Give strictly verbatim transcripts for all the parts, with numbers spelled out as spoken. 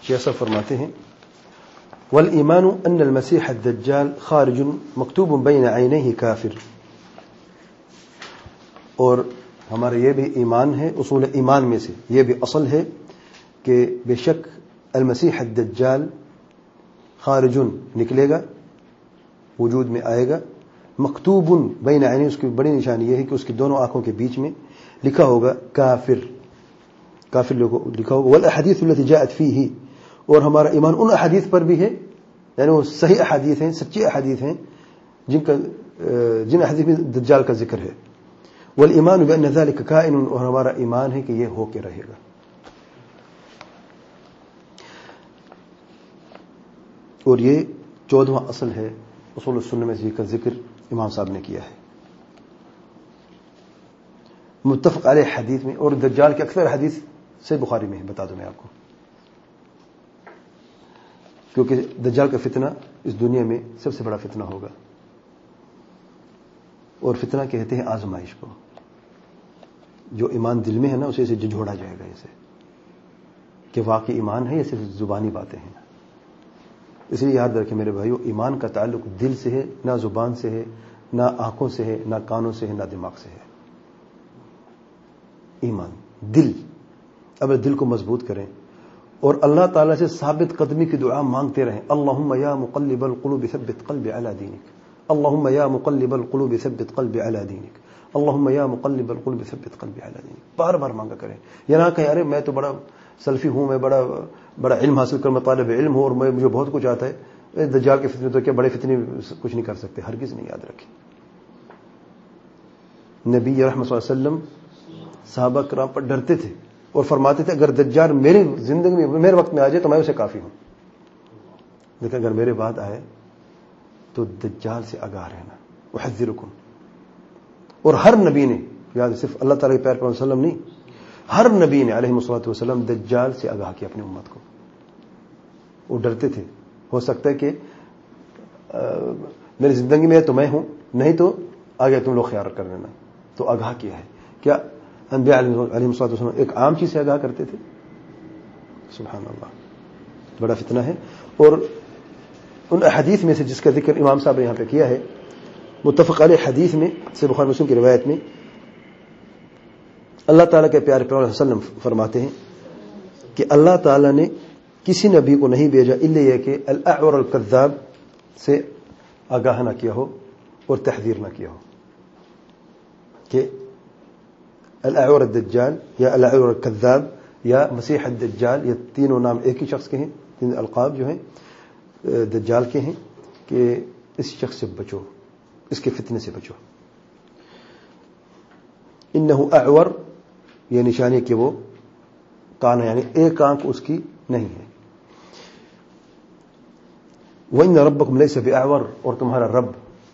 شیخ صاحب فرماتے ہیں والایمان ان المسیح الدجال خارج مکتوب بین عینیہ کافر، اور ہمارا یہ بھی ایمان ہے، اصول ایمان میں سے یہ بھی اصل ہے کہ بے شک المسیح الدجال خارج نکلے گا، وجود میں آئے گا، مکتوب بین عینیہ، اس کی بڑی نشانی یہ ہے کہ اس کی دونوں آنکھوں کے بیچ میں لکھا ہوگا کافر، کافر لکھا ہوگا، والاحادیث التي جاءت فيه، اور ہمارا ایمان ان احادیث پر بھی ہے، یعنی وہ صحیح احادیث ہیں، سچی احادیث ہیں جن کا جن احادیث میں دجال کا ذکر ہے، والایمان بان ذلك کائن، اور ہمارا ایمان ہے کہ یہ ہو کے رہے گا۔ اور یہ چودواں اصل ہے اصول السنہ میں کا ذکر امام صاحب نے کیا ہے، متفق علیہ حدیث میں، اور دجال کے اکثر حدیث سے بخاری میں ہے، بتا دوں میں آپ کو، کیونکہ دجال کا فتنہ اس دنیا میں سب سے بڑا فتنہ ہوگا، اور فتنہ کہتے ہیں آزمائش کو، جو ایمان دل میں ہے نا اسے اسے جھجھوڑا جائے گا، اسے کہ واقعی ایمان ہے یا صرف زبانی باتیں ہیں۔ اس لیے یاد رکھیں میرے بھائیو، ایمان کا تعلق دل سے ہے، نہ زبان سے ہے، نہ آنکھوں سے ہے، نہ کانوں سے ہے، نہ دماغ سے ہے۔ ایمان دل، اب دل کو مضبوط کریں اور اللہ تعالیٰ سے ثابت قدمی کی دعا مانگتے رہیں، اللہم یا مقلب القلوب ثبت قلبی علی دینک، اللہم یا مقلب القلوب ثبت قلبی علی دینک، اللہم یا مقلب القلوب ثبت قلبی علی دینک، بار بار مانگا کریں۔ یہ نہ کہیں ارے میں تو بڑا سلفی ہوں، میں بڑا بڑا علم حاصل کر، میں طالب علم ہوں اور میں مجھے بہت کچھ آتا ہے، دجال کے فتنے تو کیا بڑے فتنے کچھ نہیں کر سکتے، ہرگز نہیں۔ یاد رکھیں نبی رحمت صلی اللہ علیہ وسلم صحابہ کرام پر ڈرتے تھے اور فرماتے تھے اگر دجال میری زندگی میں میرے وقت میں آ جائے تو میں اسے کافی ہوں، لیکن اگر میرے بعد آئے تو دجال سے آگاہ رہنا، احذرکم۔ اور ہر نبی نے، یاد صرف اللہ تعالیٰ کے پیار پر وسلم نہیں، ہر نبی نے علیہ الصلوۃ والسلام دجال سے آگاہ کیا اپنی امت کو، وہ ڈرتے تھے، ہو سکتا ہے کہ میری زندگی میں تو میں ہوں، نہیں تو آگے تم لوگ خیال کر لینا، تو آگاہ کیا ہے۔ کیا انبیاء علیہ الصلوۃ والسلام ایک عام چیز سے آگاہ کرتے تھے؟ سبحان اللہ، بڑا فتنہ ہے۔ اور ان احادیث میں سے جس کا ذکر امام صاحب نے یہاں پہ کیا ہے، متفق علیہ حدیث میں سے بخاری مسلم کی روایت میں اللہ تعالیٰ کے پیارے پیغمبر صلی اللہ علیہ وسلم فرماتے ہیں کہ اللہ تعالیٰ نے کسی نبی کو نہیں بھیجا الا یہ کہ الاعور الکذاب سے آگاہ نہ کیا ہو اور تحذیر نہ کیا ہو، کہ الاعور الدجال یا الاعور الکذاب یا مسیح الدجال، یہ تینوں نام ایک ہی شخص کے ہیں، تین القاب جو ہیں دجال کے ہیں، کہ اس شخص سے بچو، اس کے فتنے سے بچو۔ انہو اعور، یہ نشانی کہ وہ کانا، یعنی ایک آنکھ اس کی نہیں ہے۔ وَإِنَّ رَبَّكُمْ لَيْسَ بِأَعْوَرٍ، اور تمہارا رب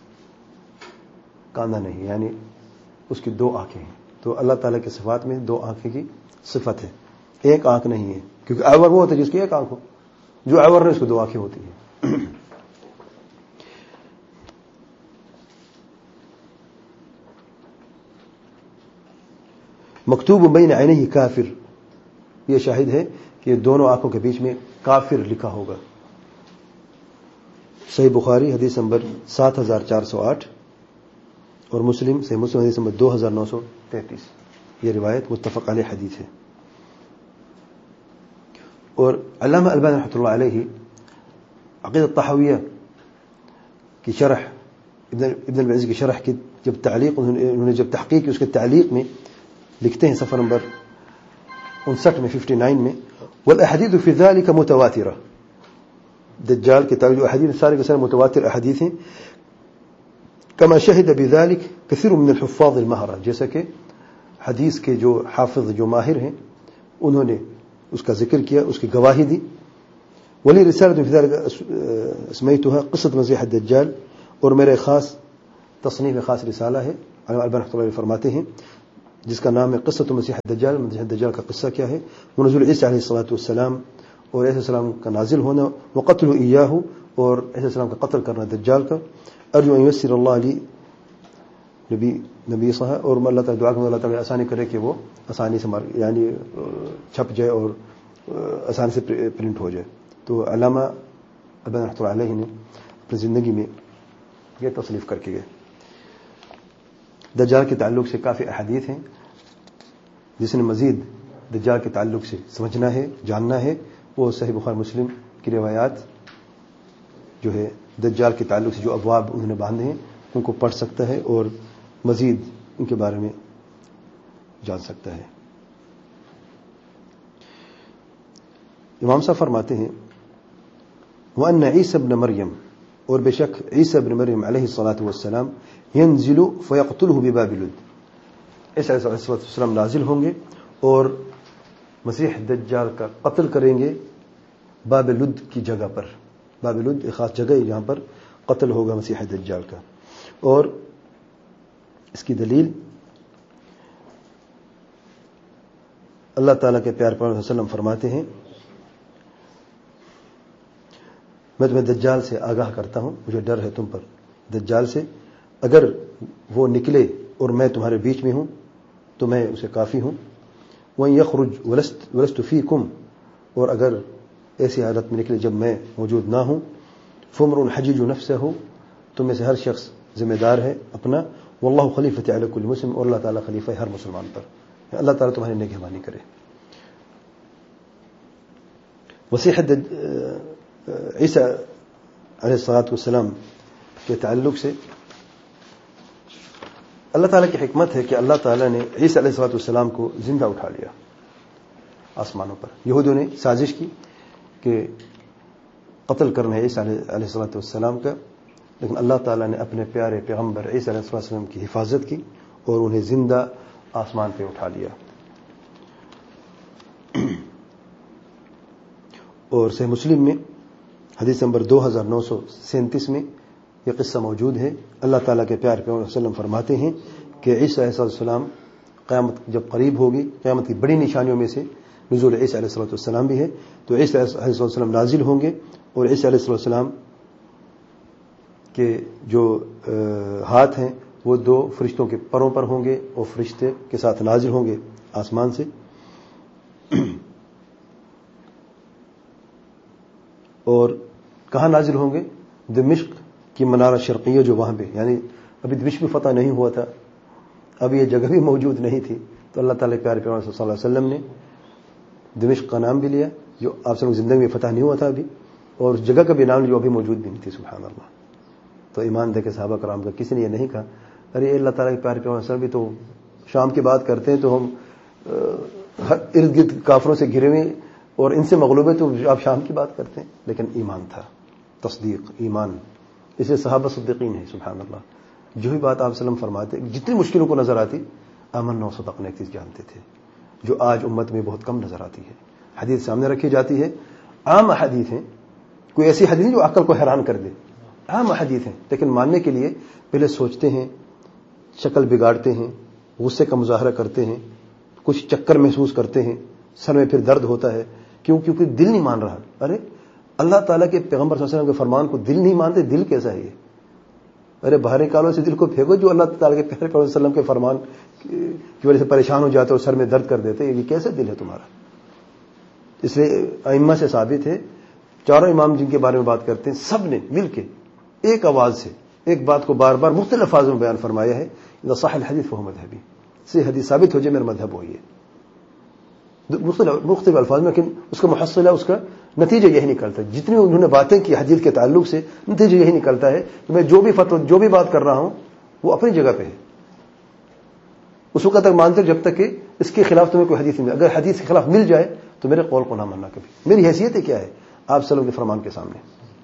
کانا نہیں، یعنی اس کی دو آنکھیں ہیں۔ تو اللہ تعالیٰ کی صفات میں دو آنکھیں کی صفت ہے، ایک آنکھ نہیں ہے، کیونکہ اعور وہ ہوتا ہے جس کی ایک آنکھ ہو، جو اعور ہے اس کو دو آنکھیں ہوتی ہیں۔ مکتوب بین عینیہ کافر، یہ شاہد ہے کہ دونوں آنکھوں کے بیچ میں کافر لکھا ہوگا۔ صحیح بخاری حدیث نمبر سات ہزار چار سو آٹھ اور مسلم صحیح مسلم حدیث نمبر دو ہزار نو سو تینتیس، یہ روایت متفق علیہ حدیث ہے۔ اور علامہ البانی رحمۃ اللہ علیہ عقیدۃ طحاویہ کی شرح، ابن العز کی شرح کی جب تعلیق انہوں نے جب تحقیق کی، اس کے تعلیق میں لکھتے ہیں صفحہ نمبر انسٹھ میں ففٹی نائن میں، والاحادیث فی ذلک متواترہ، دجال کے تعلق جو احادیث سارے کے سارے متواتر احادیث ہیں، کما شہد بذلک کثیر من الحفاظ الماہرہ، جیسا کہ حدیث کے جو حافظ جو ماہر ہیں انہوں نے اس کا ذکر کیا، اس کی گواہی دی۔ ولی رسالۃ فی ذلک اسمیتها قصۃ مسیح الدجال، اور میرے خاص تصنیف خاص رسالہ ہے، علامہ البانی رحمۃ اللہ فرماتے ہیں جس کا نام ہے قصۃ مسیح الدجال، مسیح الدجال کا قصہ کیا ہے، ونزول عیسیٰ علیہ الصلوۃ والسلام، اور عیسیٰ السلام کا نازل ہونا، وقتل ایاہ، اور عیسیٰ السلام کا قتل کرنا دجال کا۔ ارجو ان یسر اللہ علی نبی نبی صاحب، اور اللہ تعالیٰ دعا کروں اللہ تعالیٰ آسانی کرے کہ وہ آسانی سے مار یعنی چھپ جائے اور آسانی سے پرنٹ ہو جائے. تو علامہ البانی رحمۃ اللہ علیہ نے اپنی زندگی میں یہ تصنیف کر کے گئے. دجال کے تعلق سے کافی احادیث ہیں. جس نے مزید دجال کے تعلق سے سمجھنا ہے، جاننا ہے، وہ صحیح بخاری مسلم کی روایات جو ہے دجال کے تعلق سے جو ابواب انہوں نے باندھے ہیں ان کو پڑھ سکتا ہے اور مزید ان کے بارے میں جان سکتا ہے. امام صاحب فرماتے ہیں وَأَنَّ عِيسَى ابْنَ مریم، اور بے شک عیسی ابن مریم علیہ الصلاۃ والسلام ينزل فيقتله بباب لد، عیسی علیہ السلام نازل ہوں گے اور مسیح دجال کا قتل کریں گے باب لد کی جگہ پر. باب لد ایک خاص جگہ ہے جہاں پر قتل ہوگا مسیح دجال کا. اور اس کی دلیل اللہ تعالیٰ کے پیارے پیغمبر صلی اللہ علیہ وسلم فرماتے ہیں میں تمہیں دجال سے آگاہ کرتا ہوں، مجھے ڈر ہے تم پر دجال سے، اگر وہ نکلے اور میں تمہارے بیچ میں ہوں تو میں اسے کافی ہوں. وَإِن يَخْرُجْ وَلَسْتُ فِيكُمْ، اور اگر ایسی حالت میں نکلے جب میں موجود نہ ہوں، فَامْرٌ حَجِجُ نَفْسَهُ، تم میں سے ہر شخص ذمہ دار ہے اپنا، وَاللَّهُ خَلِيفَةٌ عَلَى كُلِّ مُسْلِمٍ، اور اللہ تعالیٰ خلیفہ ہے ہر مسلمان پر، اللہ تعالیٰ تمہاری نگہبانی کرے. مسیح عیسیٰ علیہ الصلاۃ والسلام کے تعلق سے اللہ تعالیٰ کی حکمت ہے کہ اللہ تعالیٰ نے عیسیٰ علیہ الصلاۃ والسلام کو زندہ اٹھا لیا آسمانوں پر. یہودیوں نے سازش کی کہ قتل کرنا ہے عیسیٰ علیہ الصلاۃ والسلام کا، لیکن اللہ تعالیٰ نے اپنے پیارے پیغمبر عیسیٰ علیہ الصلاۃ والسلام کی حفاظت کی اور انہیں زندہ آسمان پہ اٹھا لیا. اور صحیح مسلم میں حدیث نمبر دو ہزار نو سو سینتیس میں یہ قصہ موجود ہے. اللہ تعالیٰ کے پیارے پیغمبر صلی اللہ علیہ وسلم فرماتے ہیں کہ عیسیٰ علیہ السلام قیامت جب قریب ہوگی، قیامت کی بڑی نشانیوں میں سے نزول عیسیٰ علیہ السلام بھی ہے، تو عیسیٰ علیہ السلام نازل ہوں گے اور عیسیٰ علیہ السلام کے جو ہاتھ ہیں وہ دو فرشتوں کے پروں پر ہوں گے اور فرشتے کے ساتھ نازل ہوں گے آسمان سے. اور کہاں نازل ہوں گے؟ دمشق کی منارہ شرقیہ جو وہاں پہ، یعنی ابھی دمشق میں فتح نہیں ہوا تھا، اب یہ جگہ بھی موجود نہیں تھی، تو اللہ تعالیٰ کے پیارے پیغمبر صلی اللہ علیہ وسلم نے دمشق کا نام بھی لیا جو آپ سے زندگی میں فتح نہیں ہوا تھا ابھی، اور اس جگہ کا بھی نام جو ابھی موجود بھی نہیں تھی. سبحان اللہ. تو ایمان دے کے صحابہ کرام کا کسی نے یہ نہیں کہا ارے اللہ تعالیٰ کے پیارے پیغمبر صلی اللہ علیہ وسلم بھی تو شام کی بات کرتے ہیں تو ہم ارد گرد کافروں سے گھرے ہوئے اور ان سے مغلوب ہے تو آپ شام کی بات کرتے ہیں. لیکن ایمان تھا، تصدیق، ایمان. اس لیے صحابہ صدیقین ہیں. سبحان اللہ. جو بھی بات آپ وسلم فرماتے جتنی مشکلوں کو نظر آتی امن و صدقنا ایک چیز جانتے تھے جو آج امت میں بہت کم نظر آتی ہے. حدیث سامنے رکھی جاتی ہے، عام حدیث ہیں، کوئی ایسی حدیث نہیں جو عقل کو حیران کر دے، عام حدیث ہیں، لیکن ماننے کے لیے پہلے سوچتے ہیں، شکل بگاڑتے ہیں، غصے کا مظاہرہ کرتے ہیں، کچھ چکر محسوس کرتے ہیں، سر میں پھر درد ہوتا ہے. کیوں؟ کیونکہ دل نہیں مان رہا. ارے اللہ تعالیٰ کے پیغمبر صلی اللہ علیہ وسلم کے فرمان کو دل نہیں مانتے، دل کیسا ہے یہ؟ ارے باہر نکالو سے دل کو پھینکو جو اللہ تعالیٰ کے پیغمبر صلی اللہ علیہ وسلم کے فرمان کی وجہ سے پریشان ہو جاتے اور سر میں درد کر دیتے. یہ کیسے دل ہے تمہارا؟ اس لیے ائمہ سے ثابت ہے، چاروں امام جن کے بارے میں بات کرتے ہیں سب نے مل کے ایک آواز سے ایک بات کو بار بار مختلف الفاظ میں بیان فرمایا ہے، اذا صح الحدیث فهو مذهبی، سے حدیث ثابت ہو جائے میرا مذہب وہی ہے. مختلف مختلف الفاظ میں، لیکن اس کا محصلہ، اس کا نتیجہ یہی نکلتا ہے. جتنی انہوں نے باتیں کی حدیث کے تعلق سے، نتیجہ یہی نکلتا ہے کہ میں جو بھی فتویٰ جو بھی بات کر رہا ہوں وہ اپنی جگہ پہ ہے. اس وقت تک مانتے جب تک کہ اس کے خلاف تمہیں کوئی حدیث نہیں ملے. اگر حدیث کے خلاف مل جائے تو میرے قول کو نہ ماننا کبھی. میری حیثیت کیا ہے آپ صلی اللہ علیہ وسلم کے فرمان کے سامنے؟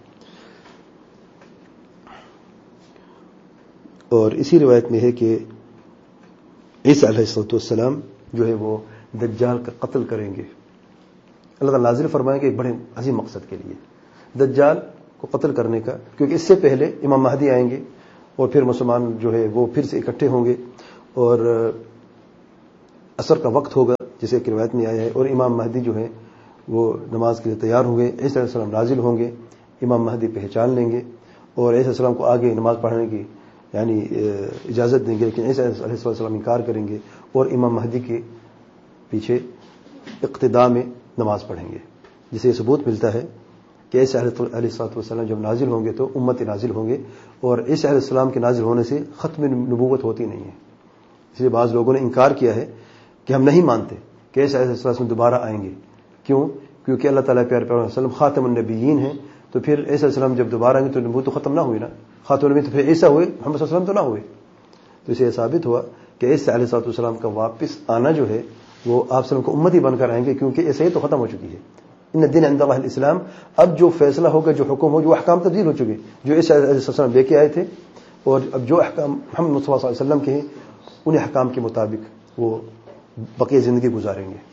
اور اسی روایت میں ہے کہ عیسیٰ علیہ السلام جو ہے وہ دجال کا قتل کریں گے. اللہ تعالیٰ نازل فرمائیں گے ایک بڑے عظیم مقصد کے لیے، دجال کو قتل کرنے کا، کیونکہ اس سے پہلے امام مہدی آئیں گے اور پھر مسلمان جو ہے وہ پھر سے اکٹھے ہوں گے اور عصر کا وقت ہوگا جیسے کہ روایت میں آیا ہے، اور امام مہدی جو ہے وہ نماز کے لیے تیار ہوں گے. عیسیٰ علیہ السلام نازل ہوں گے، امام مہدی پہچان لیں گے اور عیسیٰ علیہ السلام کو آگے نماز پڑھنے کی یعنی اجازت دیں گے، لیکن عیسیٰ علیہ السلام انکار کریں گے اور امام مہدی کے پیچھے اقتداء میں نماز پڑھیں گے، جسے یہ ثبوت ملتا ہے کہ عیسیٰ علیہ الصلوۃ والسلام جب نازل ہوں گے تو امت نازل ہوں گے، اور عیسیٰ علیہ السلام کے نازل ہونے سے ختم نبوت ہوتی نہیں ہے. اس لیے بعض لوگوں نے انکار کیا ہے کہ ہم نہیں مانتے کہ عیسیٰ علیہ السلام دوبارہ آئیں گے. کیوں؟ کیونکہ اللہ تعالیٰ پیارے پیغمبر صلی اللہ علیہ وسلم خاتم النبیین ہیں، تو پھر عیسیٰ علیہ السلام جب دوبارہ آئیں گے تو نبوت تو ختم نہ ہوئی نا. خاتم النبیین تو پھر عیسیٰ ہوئے، محمد صلی اللہ علیہ وسلم تو نہ ہوئے. تو اسے یہ ثابت ہوا کہ عیسیٰ علیہ السلام کا واپس آنا جو ہے وہ آپ وسلم کو امتی بن کر آئیں گے، کیونکہ عیسائی تو ختم ہو چکی ہے. ان الدین عند اللہ الاسلام. اب جو فیصلہ ہوگا، جو حکم ہو، جو احکام تبدیل ہو چکے، جو عیسیٰ علیہ السلام لے کے آئے تھے، اور اب جو احکام محمد صلی اللہ علیہ وسلم کے ہیں ان احکام کے مطابق وہ بقیہ زندگی گزاریں گے.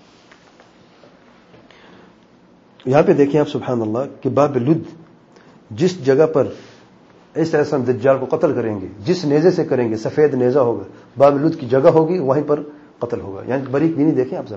یہاں پہ دیکھیں آپ سبحان اللہ کہ باب لد، جس جگہ پر عیسیٰ علیہ السلام دجال کو قتل کریں گے، جس نیزے سے کریں گے، سفید نیزہ ہوگا، باب لد کی جگہ ہوگی، وہیں پر قتل ہوگا. یعنی باریک بینی دیکھیں آپ ذرا.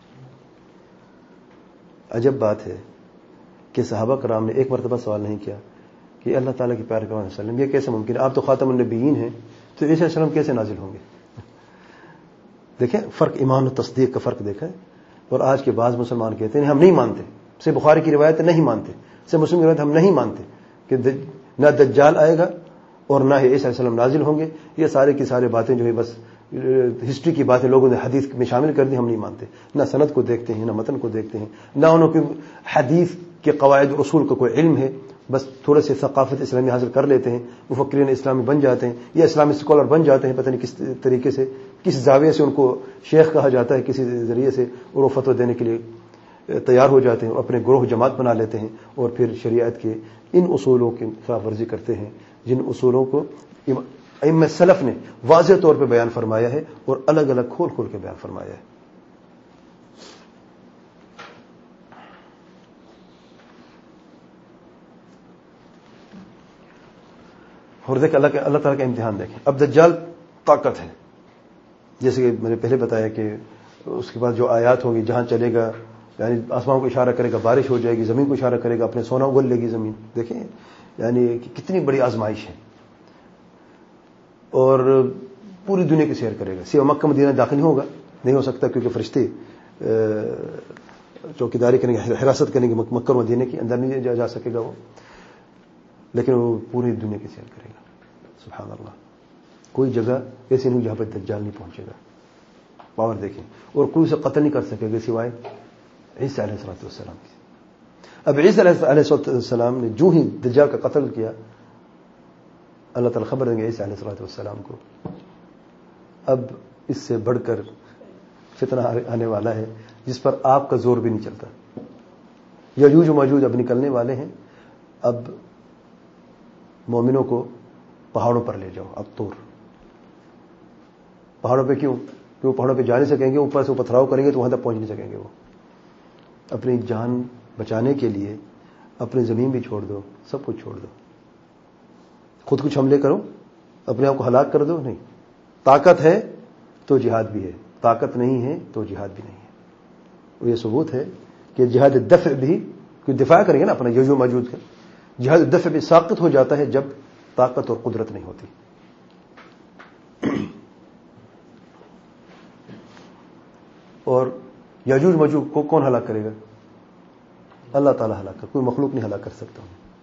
عجب بات ہے کہ صحابہ کرام نے ایک مرتبہ سوال نہیں کیا کہ اللہ تعالیٰ کے پیارے پیغمبر صلی اللہ علیہ وسلم یہ کیسے ممکن ہے، آپ تو خاتم النبیین ہیں، تو عیسیٰ علیہ السلام کیسے نازل ہوں گے؟ دیکھیں فرق، ایمان و تصدیق کا فرق دیکھیں. اور آج کے بعض مسلمان کہتے ہیں ہم نہیں مانتے، سے بخاری کی روایت نہیں مانتے، سے مسلم کی روایت ہم نہیں مانتے کہ نہ دجال آئے گا اور نہ ہی عیسیٰ علیہ السلام نازل ہوں گے. یہ سارے کی سارے باتیں جو ہے بس ہسٹری کی باتیں لوگوں نے حدیث میں شامل کر دی، ہم نہیں مانتے. نہ سند کو دیکھتے ہیں، نہ متن کو دیکھتے ہیں، نہ انہوں کو حدیث کے قواعد و اصول کا کوئی علم ہے. بس تھوڑے سے ثقافت اسلامی حاصل کر لیتے ہیں، مفکرین اسلامی بن جاتے ہیں یا اسلامی اسکالر بن جاتے ہیں، پتہ نہیں کس طریقے سے، کس زاویے سے ان کو شیخ کہا جاتا ہے، کسی ذریعے سے، اور وہ فتویٰ دینے کے لیے تیار ہو جاتے ہیں، اپنے گروہ جماعت بنا لیتے ہیں، اور پھر شریعت کے ان اصولوں کی خلاف ورزی کرتے ہیں جن اصولوں کو ائمہ سلف نے واضح طور پہ بیان فرمایا ہے اور الگ الگ کھول کھول کے بیان فرمایا ہے. اور دیکھ اللہ کے اللہ تعالیٰ کا امتحان دیکھیں. اب دجال طاقت ہے، جیسے کہ میں نے پہلے بتایا کہ اس کے بعد جو آیات ہوگی، جہاں چلے گا یعنی آسمان کو اشارہ کرے گا بارش ہو جائے گی، زمین کو اشارہ کرے گا اپنے سونا اگل لے گی زمین. دیکھیں یعنی کتنی بڑی آزمائش ہے. اور پوری دنیا کی سیر کرے گا، سوائے مکہ مدینہ داخل نہیں ہوگا، نہیں ہو سکتا کیونکہ فرشتے چوکیداری کریں گے، حراست کریں گے مکہ اور مدینہ کی، اندر نہیں جا سکے گا وہ، لیکن وہ پوری دنیا کی سیر کرے گا. سبحان اللہ. کوئی جگہ ایسی نہیں جہاں پہ دجال نہیں پہنچے گا. پاور دیکھیں. اور کوئی اسے قتل نہیں کر سکے گا سوائے عیسیٰ علیہ السلام کی. اب عیسیٰ علیہ السلام نے جو ہی دجال کا قتل کیا، اللہ تعالیٰ خبر دیں گے عیسیٰ علیہ السلام کو اب اس سے بڑھ کر فتنہ آنے والا ہے جس پر آپ کا زور بھی نہیں چلتا. یجوج و ماجوج اب نکلنے والے ہیں. اب مومنوں کو پہاڑوں پر لے جاؤ. اب طور پہاڑوں پہ کیوں؟ کہ وہ پہاڑوں پہ جا نہیں سکیں گے، اوپر سے وہ پتھراؤ کریں گے تو وہاں تک پہنچ نہیں سکیں گے. وہ اپنی جان بچانے کے لیے اپنی زمین بھی چھوڑ دو، سب کچھ چھوڑ دو، خود کچھ حملے کرو، اپنے آپ کو ہلاک کر دو. نہیں، طاقت ہے تو جہاد بھی ہے، طاقت نہیں ہے تو جہاد بھی نہیں ہے. اور یہ ثبوت ہے کہ جہاد دفع بھی، کوئی دفاع کریں گے نا اپنا یجوج و ماجوج کا، جہاد دفع بھی ساقط ہو جاتا ہے جب طاقت اور قدرت نہیں ہوتی. اور یجوج ماجوج کو کون ہلاک کرے گا؟ اللہ تعالیٰ ہلاک کر، کوئی مخلوق نہیں ہلاک کر سکتا.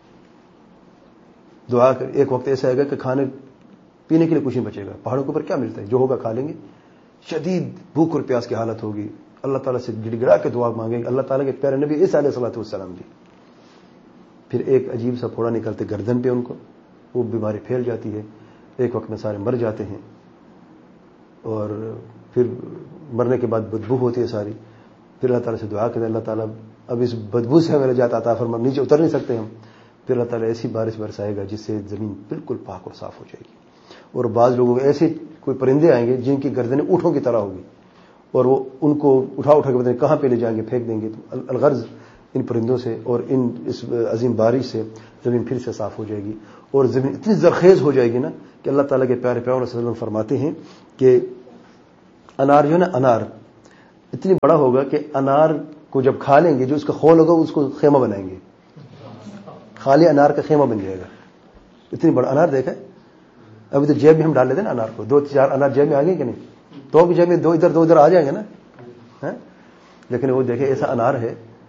دعا کر. ایک وقت ایسا آئے گا کہ کھانے پینے کے لیے کچھ نہیں بچے گا. پہاڑوں کے اوپر کیا ملتا ہے؟ جو ہوگا کھا لیں گے. شدید بھوک اور پیاس کی حالت ہوگی. اللہ تعالیٰ سے گڑ گڑا کے دعا مانگیں گے. اللہ تعالیٰ کے پیارے نبی عیسیٰ علیہ الصلوۃ والسلام بھی. پھر ایک عجیب سا پھوڑا نکلتے گردن پہ ان کو، وہ بیماری پھیل جاتی ہے. ایک وقت میں سارے مر جاتے ہیں اور پھر مرنے کے بعد بدبو ہوتی ہے ساری. پھر اللہ تعالیٰ سے دعا کریں، اللہ تعالیٰ اب اس بدبو سے ہمیں نجات عطا فرما، نیچے اتر نہیں سکتے ہم. پھر اللہ تعالیٰ ایسی بارش برسائے گا جس سے زمین بالکل پاک اور صاف ہو جائے گی. اور بعض لوگوں کو ایسے کوئی پرندے آئیں گے جن کی گردنیں اونٹوں کی طرح ہوگی، اور وہ ان کو اٹھا اٹھا کے پتہ نہیں کہاں پہ لے جائیں گے، پھینک دیں گے. تو الغرض ان پرندوں سے اور ان اس عظیم بارش سے زمین پھر سے صاف ہو جائے گی، اور زمین اتنی زرخیز ہو جائے گی نا کہ اللہ تعالیٰ کے پیارے پیغمبر صلی اللہ علیہ وسلم فرماتے ہیں کہ انار جو ہے نا، انار اتنی بڑا ہوگا کہ انار کو جب کھا لیں گے، جو اس کا خول ہوگا اس کو خیمہ بنائیں گے، خالی انار کا خیمہ بن جائے گا. اتنی بڑا انار دیکھا ہے. ابھی تو جیب میں ہم ڈال لیتے ہیں نا انار کو، دو چار انار جیب میں آ گئے کہ نہیں؟ تو بھی جیب میں دو ادھر دو ادھر آ جائیں گے نا. لیکن وہ دیکھیں ایسا انار ہے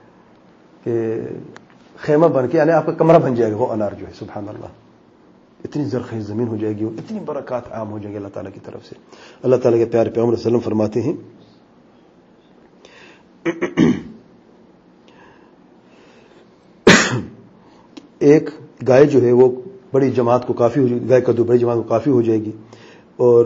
کہ خیمہ بن کے یعنی آپ کا کمرہ بن جائے گا وہ انار جو ہے. سبحان اللہ, اتنی زرخیز زمین ہو جائے گی اور اتنی برکات عام ہو جائیں گی اللہ تعالیٰ کی طرف سے. اللہ تعالیٰ کے پیارے پیغمبر صلی اللہ علیہ وسلم فرماتے ہیں ایک گائے جو ہے وہ بڑی جماعت کو کافی ہو جائے گی, گائے کا دودھ بڑی جماعت کو کافی ہو جائے گی, اور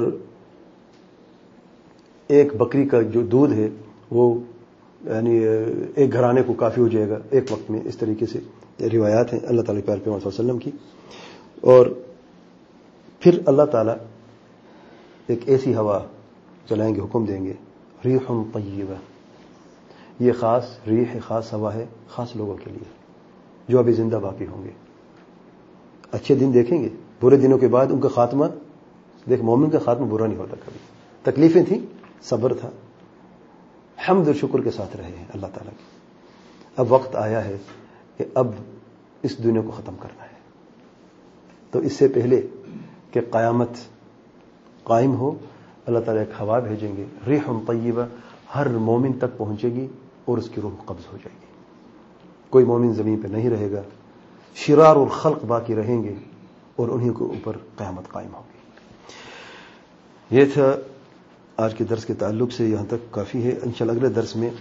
ایک بکری کا جو دودھ ہے وہ یعنی ایک گھرانے کو کافی ہو جائے گا ایک وقت میں. اس طریقے سے روایات ہیں اللہ تعالیٰ کے پیارے پیغمبر صلی اللہ علیہ وسلم کی. اور پھر اللہ تعالیٰ ایک ایسی ہوا چلائیں گے, حکم دیں گے, ریح طیبہ, یہ خاص ریح خاص ہوا ہے خاص لوگوں کے لیے جو ابھی زندہ باقی ہوں گے. اچھے دن دیکھیں گے, برے دنوں کے بعد ان کا خاتمہ, دیکھ مومن کا خاتمہ برا نہیں ہوتا کبھی. تکلیفیں تھیں, صبر تھا, حمد اور شکر کے ساتھ رہے ہیں اللہ تعالیٰ کے. اب وقت آیا ہے کہ اب اس دنیا کو ختم کرنا ہے. تو اس سے پہلے کہ قیامت قائم ہو اللہ تعالیٰ ایک ہوا بھیجیں گے, ریح طیبہ, ہر مومن تک پہنچے گی اور اس کی روح قبض ہو جائے گی. کوئی مومن زمین پہ نہیں رہے گا, شرار اور خلق باقی رہیں گے اور انہی کے اوپر قیامت قائم ہوگی. یہ تھا آج کے درس کے تعلق سے, یہاں تک کافی ہے. انشاءاللہ اگلے درس میں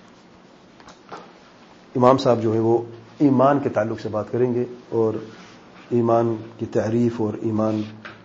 امام صاحب جو ہے وہ ایمان کے تعلق سے بات کریں گے اور ایمان کی تعریف اور ایمان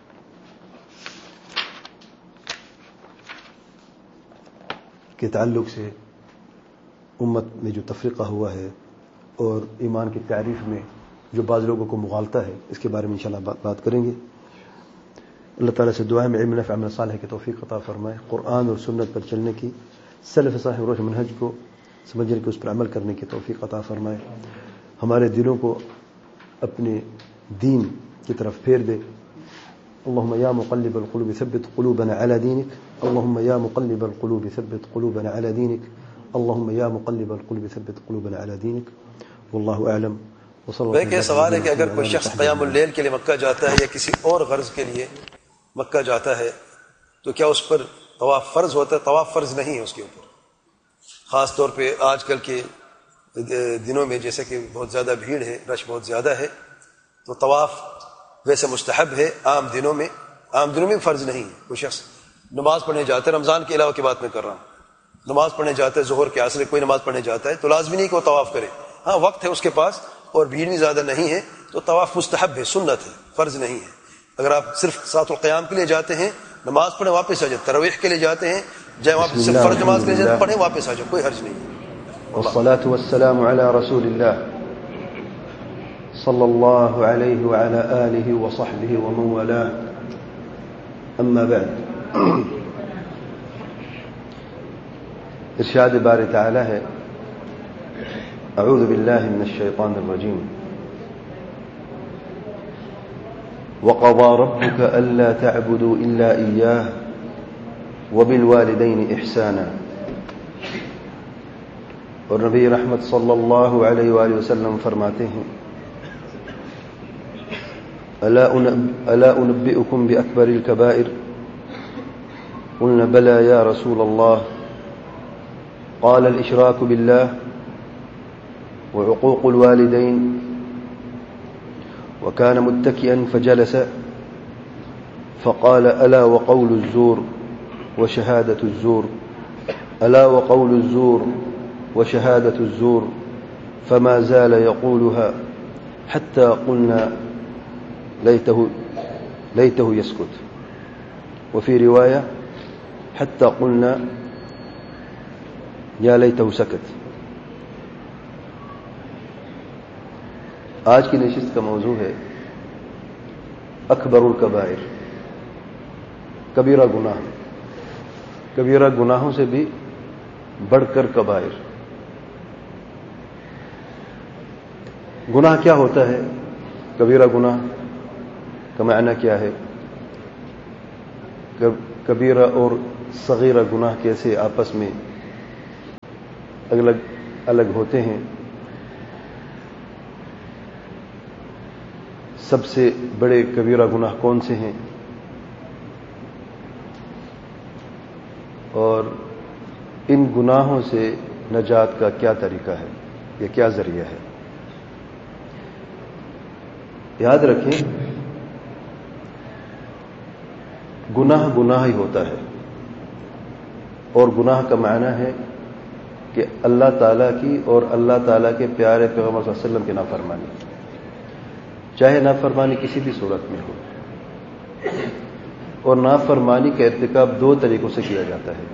کے تعلق سے امت میں جو تفریقہ ہوا ہے اور ایمان کی تعریف میں جو بعض لوگوں کو مغالطہ ہے اس کے بارے میں انشاءاللہ بات کریں گے. اللہ تعالیٰ سے دعا ہے میں علم نافع عمل صالح کی توفیق عطا فرمائے, قرآن اور سنت پر چلنے کی, سلف صالح روش منہج کو سمجھنے کی, اس پر عمل کرنے کی توفیق عطا فرمائے. ہمارے دلوں کو اپنے دین کی طرف پھیر دے. اللهم يا مقلب القلوب ثبت قلوبنا على دينك, اللهم يا مقلب القلوب ثبت قلوبنا على دينك, اللهم يا مقلب القلوب ثبت قلوبنا على دينك. والله اعلم. کہ سوال ہے کہ اگر کوئی شخص قیام اللیل کے لیے مکہ جاتا ہے یا کسی اور غرض کے لیے مکہ جاتا ہے تو کیا اس پر طواف فرض ہوتا ہے؟ طواف فرض نہیں ہے اس کے اوپر, خاص طور پہ آج کل کے دنوں میں جیسے کہ بہت زیادہ بھیڑ ہے, رش بہت زیادہ ہے, تو طواف ویسے مستحب ہے. عام دنوں میں عام دنوں میں فرض نہیں ہے. کوئی شخص نماز پڑھنے جاتا ہے, رمضان کے علاوہ کی بات میں کر رہا ہوں, نماز پڑھنے جاتا ہے ظہر کے عصر کوئی نماز پڑھنے جاتا ہے تو لازمی نہیں کہ وہ طواف کرے. ہاں وقت ہے اس کے پاس اور بھیڑ بھی زیادہ نہیں ہے تو طواف مستحب ہے, سنت ہے, فرض نہیں ہے. اگر آپ صرف ساعت القیام کے لیے جاتے ہیں نماز پڑھیں واپس آ جائیں, تراویح کے لیے جاتے ہیں جائیں واپس صرف فرض نماز کے لیے جاتے پڑھیں واپس آ جائیں, کوئی حرج نہیں. والصلاة والسلام على رسول الله صلى الله عليه وعلى آله وصحبه ومن والاه. أما بعد, ارشاد باری تعالی ہے, اعوذ باللہ من الشیطان الرجیم, وقضى ربك ألا تعبدوا إلا إياه وبالوالدين إحسانا. اور نبی رحمت صلی اللہ علیہ وآلہ وسلم فرماتے ہیں, ألا أنبئكم بأكبر الكبائر قلنا بلى يا رسول الله قال الإشراك بالله وعقوق الوالدين. وكان متكئا فجلس فقال ألا وقول الزور وشهادة الزور, ألا وقول الزور وشهادة الزور, فما زال يقولها حتى قلنا ليته, ليته يسكت, وفي رواية حتى قلنا يا ليته سكت. آج کی نشست کا موضوع ہے اکبر الکبائر, کبیرہ گناہ. کبیرہ گناہوں سے بھی بڑھ کر کبائر. گناہ کیا ہوتا ہے؟ کبیرہ گناہ کا معنی کیا ہے؟ کبیرہ اور صغیرہ گناہ کیسے آپس میں الگ الگ ہوتے ہیں؟ سب سے بڑے کبیرہ گناہ کون سے ہیں اور ان گناہوں سے نجات کا کیا طریقہ ہے؟ یہ کیا ذریعہ ہے؟ یاد رکھیں، گناہ گناہ ہی ہوتا ہے، اور گناہ کا معنی ہے کہ اللہ تعالیٰ کی اور اللہ تعالیٰ کے پیارے پیغمبر صلی اللہ علیہ وسلم کی نافرمانی، چاہے نافرمانی کسی بھی صورت میں ہو. اور نافرمانی کا ارتکاب دو طریقوں سے کیا جاتا ہے،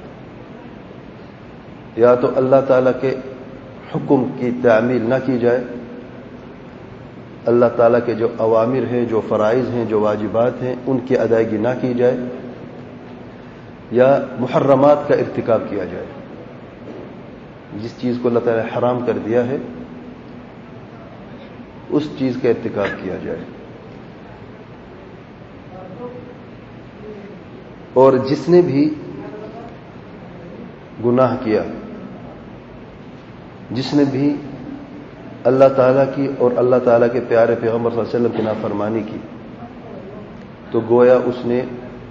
یا تو اللہ تعالیٰ کے حکم کی تعمیل نہ کی جائے، اللہ تعالیٰ کے جو اوامر ہیں، جو فرائض ہیں، جو واجبات ہیں، ان کی ادائیگی نہ کی جائے، یا محرمات کا ارتکاب کیا جائے، جس چیز کو اللہ تعالیٰ نے حرام کر دیا ہے اس چیز کا ارتکاب کیا جائے. اور جس نے بھی گناہ کیا، جس نے بھی اللہ تعالیٰ کی اور اللہ تعالیٰ کے پیارے پیغمبر صلی اللہ علیہ وسلم کی نافرمانی کی، تو گویا اس نے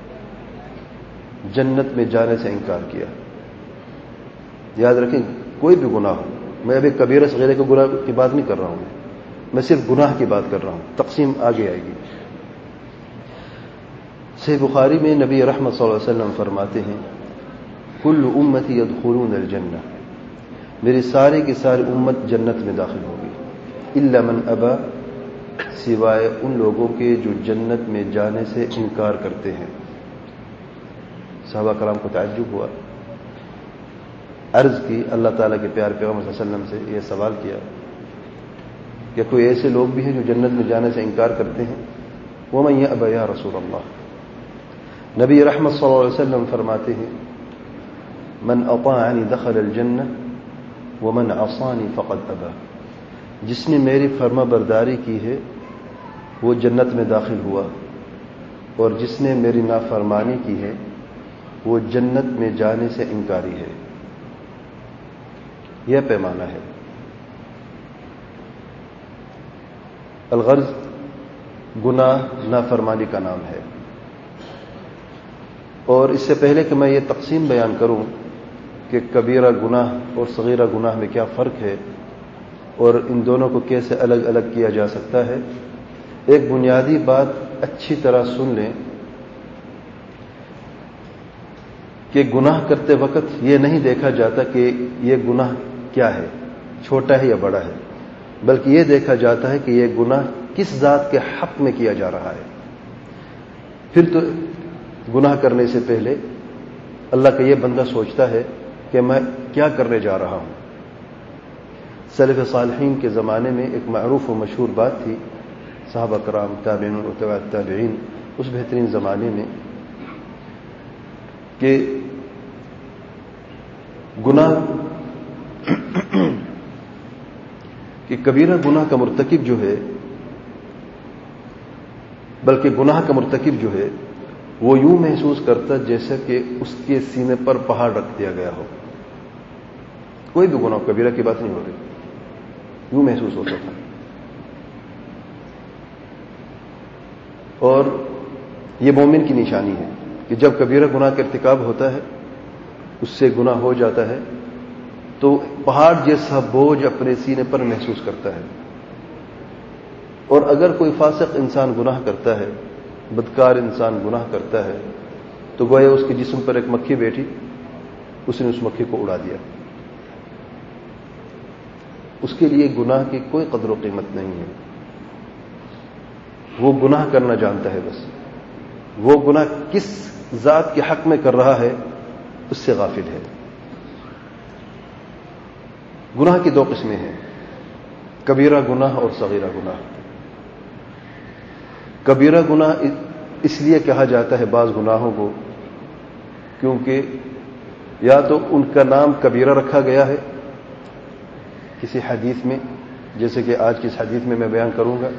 جنت میں جانے سے انکار کیا. یاد رکھیں، کوئی بھی گناہ ہو، میں ابھی کبیرہ صغیرہ کے گناہ کی بات نہیں کر رہا ہوں، میں صرف گناہ کی بات کر رہا ہوں، تقسیم آگے آئے گی. صحیح بخاری میں نبی رحمت صلی اللہ علیہ وسلم فرماتے ہیں، کل امتی یدخلون الجنہ، میری ساری کی ساری امت جنت میں داخل ہوگی، الا من ابا، سوائے ان لوگوں کے جو جنت میں جانے سے انکار کرتے ہیں. صحابہ کرام کو تعجب ہوا، عرض کی اللہ تعالیٰ کے پیارے پیغمبر صلی اللہ علیہ وسلم سے، یہ سوال کیا کہ کوئی ایسے لوگ بھی ہیں جو جنت میں جانے سے انکار کرتے ہیں؟ ومن یأبى یا رسول اللہ. نبی رحمت صلی اللہ علیہ وسلم فرماتے ہیں، من اطاعنی دخل الجنہ ومن عصانی فقد ابى، جس نے میری فرما برداری کی ہے وہ جنت میں داخل ہوا، اور جس نے میری نافرمانی کی ہے وہ جنت میں جانے سے انکاری ہے. یہ پیمانہ ہے. الغرض، گناہ نافرمانی کا نام ہے. اور اس سے پہلے کہ میں یہ تقسیم بیان کروں کہ کبیرہ گناہ اور صغیرہ گناہ میں کیا فرق ہے اور ان دونوں کو کیسے الگ الگ کیا جا سکتا ہے، ایک بنیادی بات اچھی طرح سن لیں کہ گناہ کرتے وقت یہ نہیں دیکھا جاتا کہ یہ گناہ کیا ہے، چھوٹا ہے یا بڑا ہے، بلکہ یہ دیکھا جاتا ہے کہ یہ گناہ کس ذات کے حق میں کیا جا رہا ہے. پھر تو گناہ کرنے سے پہلے اللہ کا یہ بندہ سوچتا ہے کہ میں کیا کرنے جا رہا ہوں. سلف صالحین کے زمانے میں ایک معروف و مشہور بات تھی، صحابہ کرام، تابعین و تبع التابعین، اس بہترین زمانے میں، کہ گناہ کہ کبیرہ گناہ کا مرتکب جو ہے، بلکہ گناہ کا مرتکب جو ہے وہ یوں محسوس کرتا جیسا کہ اس کے سینے پر پہاڑ رکھ دیا گیا ہو. کوئی بھی گناہ، کبیرہ کی بات نہیں ہو رہی، یوں محسوس ہوتا تھا. اور یہ مومن کی نشانی ہے کہ جب کبیرہ گناہ کا ارتکاب ہوتا ہے، اس سے گناہ ہو جاتا ہے، تو پہاڑ جیسا بوجھ اپنے سینے پر محسوس کرتا ہے. اور اگر کوئی فاسق انسان گناہ کرتا ہے، بدکار انسان گناہ کرتا ہے، تو گویا اس کے جسم پر ایک مکھی بیٹھی، اس نے اس مکھی کو اڑا دیا. اس کے لیے گناہ کی کوئی قدر و قیمت نہیں ہے. وہ گناہ کرنا جانتا ہے، بس وہ گناہ کس ذات کے حق میں کر رہا ہے اس سے غافل ہے. گناہ کی دو قسمیں ہیں، کبیرہ گناہ اور صغیرہ گناہ. کبیرہ گناہ اس لیے کہا جاتا ہے بعض گناہوں کو کیونکہ یا تو ان کا نام کبیرہ رکھا گیا ہے کسی حدیث میں، جیسے کہ آج کی اس حدیث میں میں بیان کروں گا،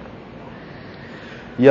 یا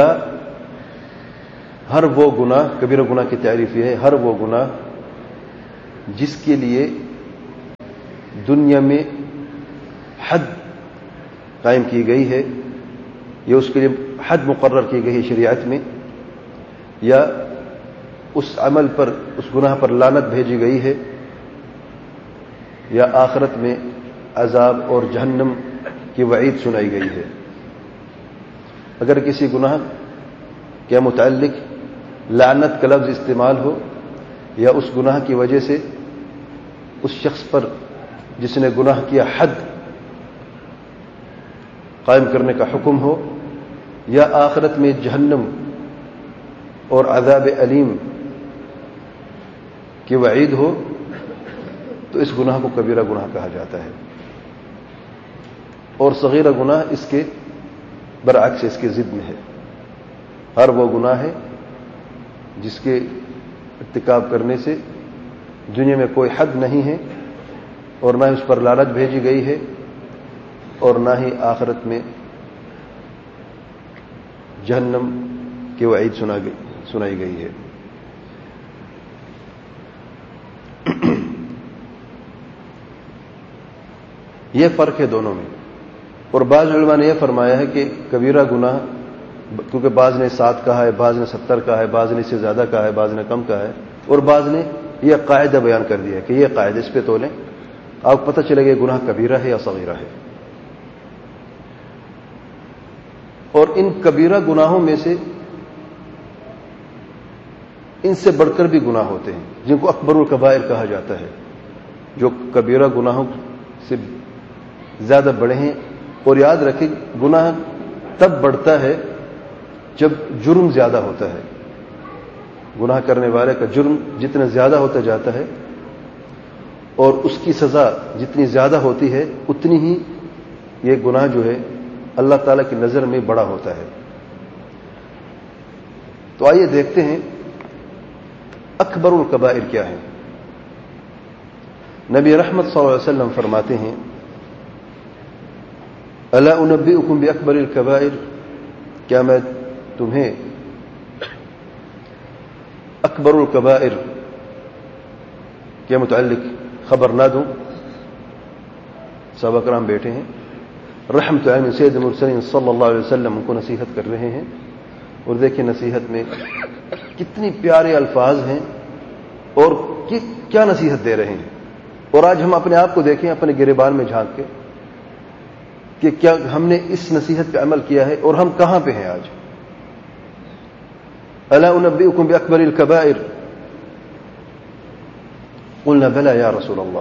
ہر وہ گناہ، کبیرہ گناہ کی تعریف یہ ہے، ہر وہ گناہ جس کے لیے دنیا میں حد قائم کی گئی ہے، یا اس کے لیے حد مقرر کی گئی ہے شریعت میں، یا اس عمل پر، اس گناہ پر لعنت بھیجی گئی ہے، یا آخرت میں عذاب اور جہنم کی وعید سنائی گئی ہے۔ اگر کسی گناہ کے متعلق لعنت کا لفظ استعمال ہو یا اس گناہ کی وجہ سے اس شخص پر جس نے گناہ کیا حد قائم کرنے کا حکم ہو یا آخرت میں جہنم اور عذاب علیم کی وعید ہو تو اس گناہ کو کبیرہ گناہ کہا جاتا ہے، اور صغیرہ گناہ اس کے برعکس اس کے ضد میں ہے۔ ہر وہ گناہ ہے جس کے ارتکاب کرنے سے دنیا میں کوئی حد نہیں ہے اور نہ اس پر لعنت بھیجی گئی ہے اور نہ ہی آخرت میں جہنم کی وعید سنائی گئی ہے۔ یہ فرق ہے دونوں میں، اور بعض علماء نے یہ فرمایا ہے کہ کبیرہ گناہ، کیونکہ بعض نے سات کہا ہے، بعض نے ستر کہا ہے، بعض نے اس سے زیادہ کہا ہے، بعض نے کم کہا ہے، اور بعض نے یہ قاعدہ بیان کر دیا ہے کہ یہ قاعدہ اس پہ تولیں، آپ کو پتہ چلے گا گناہ کبیرہ ہے یا صغیرہ ہے۔ اور ان کبیرہ گناہوں میں سے ان سے بڑھ کر بھی گناہ ہوتے ہیں جن کو اکبر الکبائر کہا جاتا ہے، جو کبیرہ گناہوں سے زیادہ بڑے ہیں۔ اور یاد رکھیں گناہ تب بڑھتا ہے جب جرم زیادہ ہوتا ہے، گناہ کرنے والے کا جرم جتنا زیادہ ہوتا جاتا ہے اور اس کی سزا جتنی زیادہ ہوتی ہے اتنی ہی یہ گناہ جو ہے اللہ تعالیٰ کی نظر میں بڑا ہوتا ہے۔ تو آئیے دیکھتے ہیں اکبر الکبائر کیا ہے۔ نبی رحمت صلی اللہ علیہ وسلم فرماتے ہیں الا انبئکم باکبر الکبائر، کیا میں تمہیں اکبر الکبائر کے متعلق خبر نہ دوں؟ صحابہ کرام بیٹھے ہیں، رحمت عین سید المرسلین صلی اللہ علیہ وسلم ان کو نصیحت کر رہے ہیں، اور دیکھیں نصیحت میں کتنی پیارے الفاظ ہیں اور کیا نصیحت دے رہے ہیں۔ اور آج ہم اپنے آپ کو دیکھیں، اپنے گریبان میں جھانک کے کہ کیا ہم نے اس نصیحت پہ عمل کیا ہے اور ہم کہاں پہ ہیں آج۔ الا انبئکم باکبر الکبائر قلنا بلا یا رسول اللہ،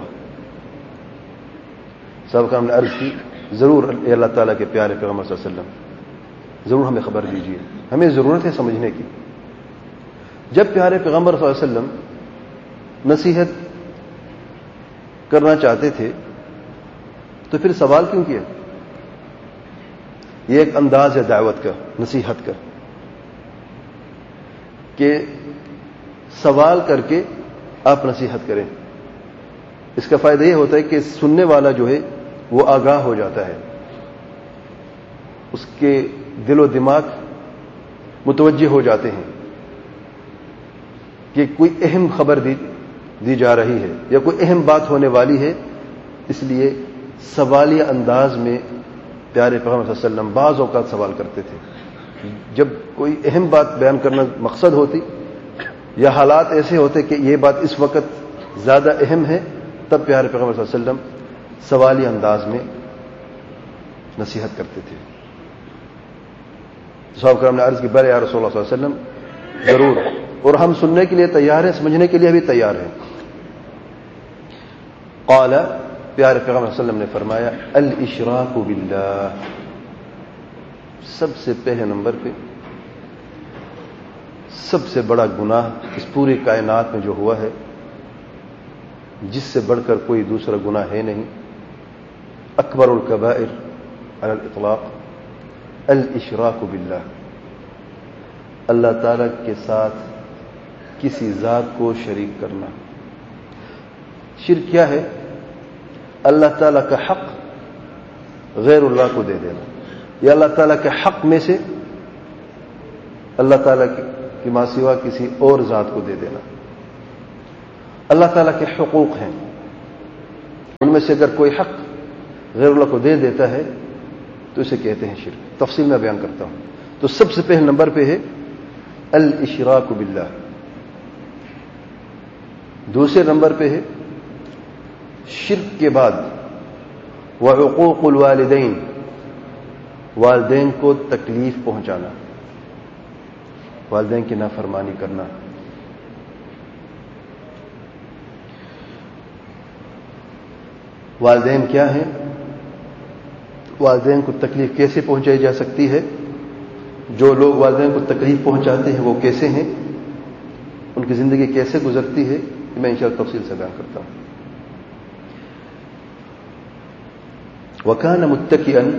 سب کا ہم نے عرض کی ضرور اے اللہ تعالیٰ کے پیارے پیغمبر صلی اللہ علیہ وسلم، ضرور ہمیں خبر دیجیے، ہمیں ضرورت ہے سمجھنے کی۔ جب پیارے پیغمبر صلی اللہ علیہ وسلم نصیحت کرنا چاہتے تھے تو پھر سوال کیوں کیا؟ یہ ایک انداز ہے دعوت کا، نصیحت کا، کہ سوال کر کے آپ نصیحت کریں۔ اس کا فائدہ یہ ہوتا ہے کہ سننے والا جو ہے وہ آگاہ ہو جاتا ہے، اس کے دل و دماغ متوجہ ہو جاتے ہیں کہ کوئی اہم خبر دی دی جا رہی ہے یا کوئی اہم بات ہونے والی ہے، اس لیے سوالیہ انداز میں پیارے پیغمبر صلی اللہ علیہ وسلم بعض اوقات سوال کرتے تھے۔ جب کوئی اہم بات بیان کرنا مقصد ہوتی یا حالات ایسے ہوتے کہ یہ بات اس وقت زیادہ اہم ہے، تب پیارے پیغمبر صلی اللہ علیہ وسلم سوالی انداز میں نصیحت کرتے تھے۔ صحابہ کرام نے عرض کی بلے یا رسول اللہ صلی اللہ علیہ وسلم، ضرور، اور ہم سننے کے لیے تیار ہیں، سمجھنے کے لیے بھی تیار ہیں۔ قال، پیارے پیغمبر صلی اللہ علیہ وسلم نے فرمایا الاشراک باللہ، سب سے پہلے نمبر پہ سب سے بڑا گناہ اس پوری کائنات میں جو ہوا ہے، جس سے بڑھ کر کوئی دوسرا گناہ ہے نہیں، اکبر الکبائر علی الاطلاق الاشراک باللہ، اللہ تعالی کے ساتھ کسی ذات کو شریک کرنا۔ شرک کیا ہے؟ اللہ تعالیٰ کا حق غیر اللہ کو دے دینا، یا اللہ تعالیٰ کے حق میں سے اللہ تعالیٰ کی ماں سوا کسی اور ذات کو دے دینا۔ اللہ تعالیٰ کے حقوق ہیں، ان میں سے اگر کوئی حق غیر اللہ کو دے دیتا ہے تو اسے کہتے ہیں شرک۔ تفصیل میں بیان کرتا ہوں۔ تو سب سے پہلے نمبر پہ ہے الاشراک باللہ، دوسرے نمبر پہ ہے شرک کے بعد وعقوق الوالدین، والدین کو تکلیف پہنچانا، والدین کی نافرمانی کرنا. والدین کیا ہیں؟ والدین کو تکلیف کیسے پہنچائی جا سکتی ہے؟ جو لوگ والدین کو تکلیف پہنچاتے ہیں وہ کیسے ہیں، ان کی زندگی کیسے گزرتی ہے، میں انشاءاللہ تفصیل سے بیان کرتا ہوں. وَكَانَ مُتَّكِئًا،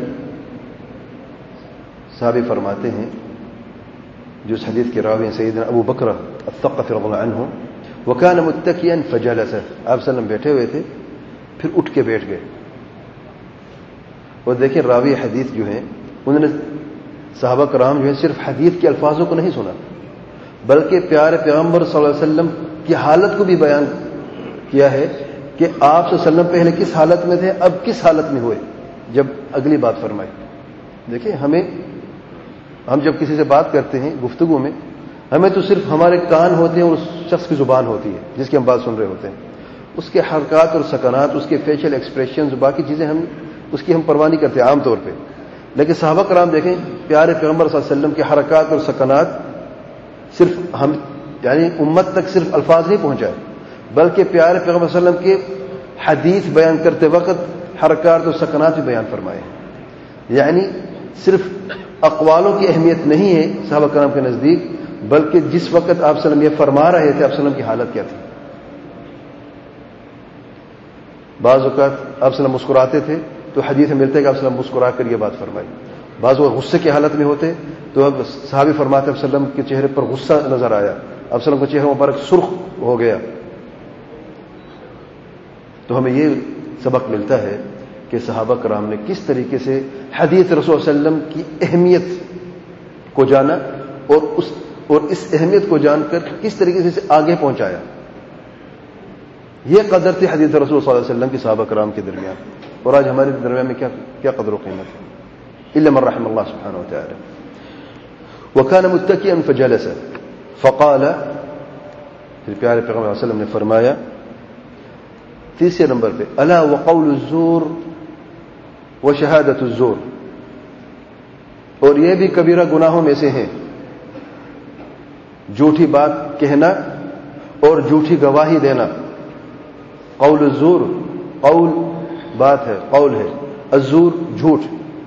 صحابی فرماتے ہیں جو اس حدیث کے راوی ہیں سیدنا ابو بکر الثقفی رضی اللہ عنہ، وَكَانَ مُتَّكِئًا فَجَلَسَ، آپ صلی اللہ علیہ وسلم بیٹھے ہوئے تھے پھر اٹھ کے بیٹھ گئے. اور دیکھیں راوی حدیث جو ہیں انہوں نے صحابہ کرام جو ہیں صرف حدیث کے الفاظوں کو نہیں سنا بلکہ پیارے پیغمبر صلی اللہ علیہ وسلم کی حالت کو بھی بیان کیا ہے کہ آپ صلی اللہ علیہ وسلم پہلے کس حالت میں تھے، اب کس حالت میں ہوئے جب اگلی بات فرمائی. دیکھیں ہمیں ہم جب کسی سے بات کرتے ہیں گفتگو میں، ہمیں تو صرف ہمارے کان ہوتے ہیں اور اس شخص کی زبان ہوتی ہے جس کی ہم بات سن رہے ہوتے ہیں، اس کے حرکات اور سکنات، اس کے فیشل ایکسپریشنز، باقی چیزیں ہم اس کی ہم پرواہ نہیں کرتے عام طور پہ. لیکن صحابہ کرام دیکھیں پیارے پیغمبر صلی اللہ علیہ وسلم کے حرکات اور سکنات صرف ہم یعنی امت تک صرف الفاظ نہیں پہنچائے بلکہ پیارے پیغمبر صلی اللہ علیہ وسلم کے حدیث بیان کرتے وقت حرکات اور سکنات بھی بیان فرمائے. یعنی صرف اقوالوں کی اہمیت نہیں ہے صحابہ کرام کے نزدیک، بلکہ جس وقت آپ صلی اللہ علیہ وسلم یہ فرما رہے تھے آپ صلی اللہ علیہ وسلم کی حالت کیا تھی. بعض اوقات آپ صلی اللہ علیہ وسلم مسکراتے تھے تو حدیث میں ملتا ہے کہ آپ صلی اللہ علیہ وسلم مسکرا کر یہ بات فرمائی. بعض اوقات غصے کی حالت میں ہوتے تو اب صحابی فرماتے آپ صلی اللہ علیہ وسلم کے چہرے پر غصہ نظر آیا، آپ صلی اللہ علیہ وسلم کا چہرہ مبارک سرخ ہو گیا. تو ہمیں یہ سبق ملتا ہے کہ صحابہ کرام نے کس طریقے سے حدیث رسول صلی اللہ علیہ وسلم کی اہمیت کو جانا اور اس اور اس اہمیت کو جان کر کس طریقے سے اسے آگے پہنچایا. یہ قدر تھی حدیث رسول صلی اللہ علیہ وسلم کی صحابہ کرام کے درمیان، اور آج ہمارے درمیان میں کیا کیا قدر و قیمت ہے. الا من رحم اللہ سبحانہ وتعالی. وكان متكئا فجلس فقال، پھر پیارے پیغمبر صلی اللہ علیہ وسلم نے فرمایا تیسرے نمبر پہ، الا وقول الزور وشہادۃ الزور، اور یہ بھی کبیرہ گناہوں میں سے ہیں، جھوٹی بات کہنا اور جھوٹی گواہی دینا. قول الزور، قول بات ہے، قول ہے، الزور جھوٹ،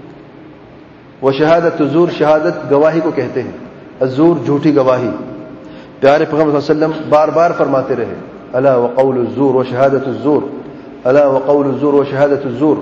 وشہادۃ الزور شہادت گواہی کو کہتے ہیں، الزور جھوٹی گواہی. پیارے پیغمبر صلی اللہ علیہ وسلم بار بار فرماتے رہے الا وقول الزور وشہادۃ الزور، الا وقول الزور وشہادۃ الزور،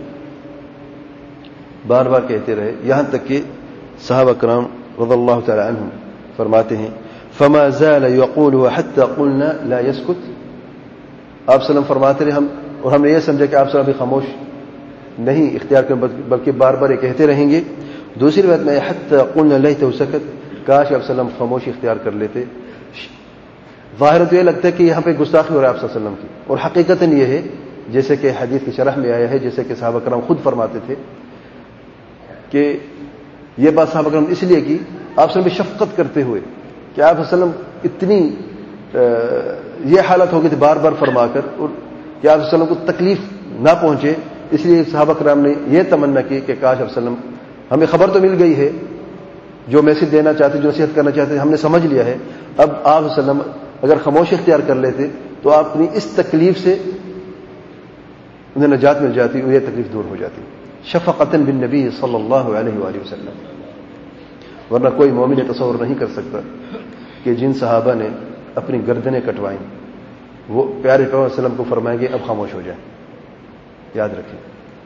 بار بار کہتے رہے یہاں تک کہ صحابہ کرام رضی اللہ تعالی عنہم فرماتے ہیں فما زال يقول حتى قلنا لا يسكت. آپ صلی اللہ علیہ وسلم فرماتے رہے ہم اور ہم نے یہ سمجھا کہ آپ صلی اللہ علیہ وسلم خاموش نہیں اختیار کریں بلکہ بار بار یہ کہتے رہیں گے. دوسری بات میں حتى قلنا ليته سكت، کاش آپ صلی اللہ علیہ وسلم خاموشی اختیار کر لیتے. ظاہر تو یہ لگتا ہے کہ یہاں پہ گستاخی ہو رہا ہے آپ صلی اللہ علیہ وسلم کی، اور حقیقتاً یہ ہے جیسے کہ حدیث کی شرح میں آیا ہے، جیسے کہ صحابہ کرام خود فرماتے تھے کہ یہ بات صحابہ کرام اس لیے کی آپ صلی اللہ علیہ وسلم شفقت کرتے ہوئے کہ آپ صلی اللہ علیہ وسلم اتنی یہ حالت ہو گئی تھی بار بار فرما کر، اور کہ آپ صلی اللہ علیہ وسلم کو تکلیف نہ پہنچے، اس لیے صحابہ کرام نے یہ تمنا کی کہ کاش آپ صلی اللہ علیہ وسلم ہمیں خبر تو مل گئی ہے، جو میسج دینا چاہتے جو نصیحت کرنا چاہتے ہم نے سمجھ لیا ہے، اب آپ صلی اللہ علیہ وسلم اگر خاموشی اختیار کر لیتے تو آپ اپنی اس تکلیف سے انہیں نجات مل جاتی اور یہ تکلیف دور ہو جاتی. شفقتاً بالنبی صلی اللہ علیہ وآلہ وسلم. ورنہ کوئی مومن تصور نہیں کر سکتا کہ جن صحابہ نے اپنی گردنیں کٹوائیں وہ پیارے پیغمبر صلی اللہ علیہ وسلم کو فرمائیں گے اب خاموش ہو جائیں. یاد رکھیں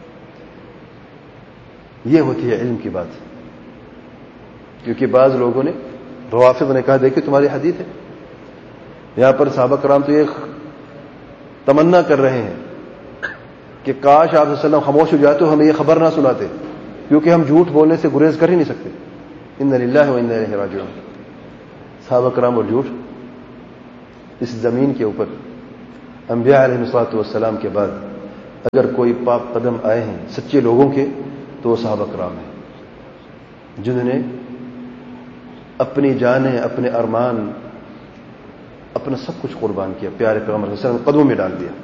یہ ہوتی ہے علم کی بات. کیونکہ بعض لوگوں نے روافض نے کہا دیکھیں تمہاری حدیث ہے، یہاں پر صحابہ کرام تو یہ تمنا کر رہے ہیں کہ کاش آپ صلی اللہ علیہ وسلم خاموش ہو جاتے ہمیں یہ خبر نہ سناتے، کیونکہ ہم جھوٹ بولنے سے گریز کر ہی نہیں سکتے. ان للہ و انا الیہ راجعون. صحابہ کرام اور جھوٹ اس زمین کے اوپر انبیاء علیہ الصلوۃ والسلام کے بعد اگر کوئی پاک قدم آئے ہیں سچے لوگوں کے تو وہ صحابہ کرام ہیں، جنہوں نے اپنی جانیں، اپنے ارمان، اپنا سب کچھ قربان کیا، پیارے پیغمبر صلی اللہ علیہ وسلم قدموں میں ڈال دیا.